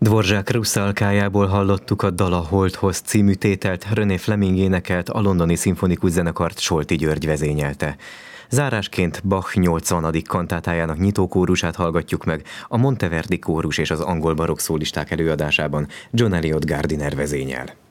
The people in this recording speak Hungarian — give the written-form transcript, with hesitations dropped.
Dvořák Ruszalkájából hallottuk a Dal a Holdhoz című tételt, René Fleming énekelt, a Londoni Szimfonikus Zenekart Solti György vezényelte. Zárásként Bach 80. kantátájának nyitókórusát hallgatjuk meg, a Monteverdi kórus és az angol barokk szólisták előadásában John Eliot Gardiner vezényel.